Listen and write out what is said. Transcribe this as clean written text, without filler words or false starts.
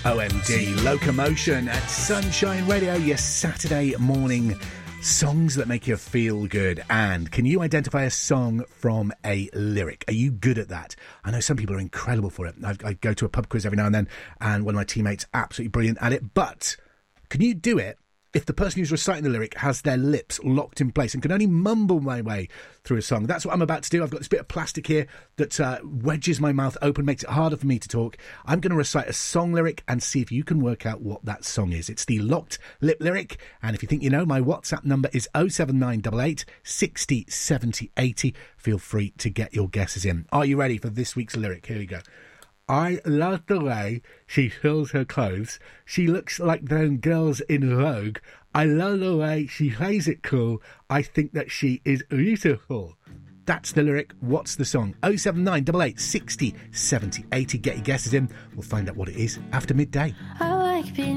OMD, Locomotion at Sunshine Radio, your Saturday morning songs that make you feel good. And can you identify a song from a lyric? Are you good at that? I know some people are incredible for it. I go to a pub quiz every now and then, and one of my teammates absolutely brilliant at it. But can you do it if the person who's reciting the lyric has their lips locked in place and can only mumble my way through a song? That's what I'm about to do. I've got this bit of plastic here that wedges my mouth open, makes it harder for me to talk. I'm going to recite a song lyric and see if you can work out what that song is. It's the locked lip lyric, and if you think you know, my WhatsApp number is 07988 60 70 80. Feel free to get your guesses in. Are you ready for this week's lyric? Here we go. I love the way she fills her clothes. She looks like them girls in Vogue. I love the way she plays it cool. I think that she is beautiful. That's the lyric. What's the song? 07988 60 70 80. Get your guesses in. We'll find out what it is after midday. I like being